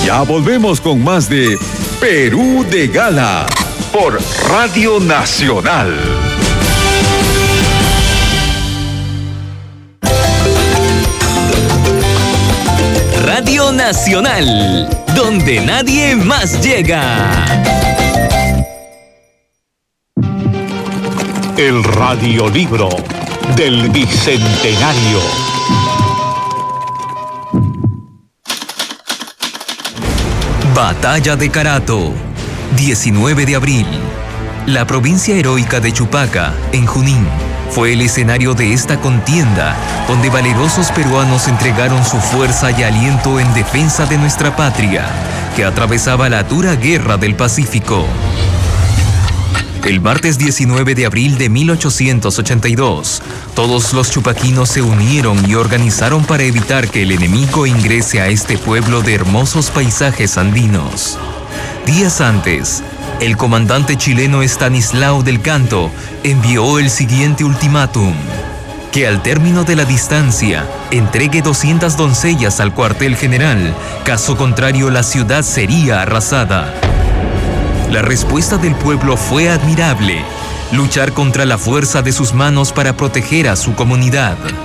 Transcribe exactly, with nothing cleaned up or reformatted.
Ya volvemos con más de Perú de Gala por Radio Nacional. Radio Nacional, donde nadie más llega. El radiolibro del Bicentenario. Batalla de Carato, diecinueve de abril. La provincia heroica de Chupaca, en Junín, fue el escenario de esta contienda, donde valerosos peruanos entregaron su fuerza y aliento en defensa de nuestra patria, que atravesaba la dura guerra del Pacífico. El martes diecinueve de abril de mil ochocientos ochenta y dos, todos los chupaquinos se unieron y organizaron para evitar que el enemigo ingrese a este pueblo de hermosos paisajes andinos. Días antes, el comandante chileno Estanislao del Canto envió el siguiente ultimátum: que al término de la distancia entregue doscientas doncellas al cuartel general, caso contrario la ciudad sería arrasada. La respuesta del pueblo fue admirable: luchar contra la fuerza de sus manos para proteger a su comunidad.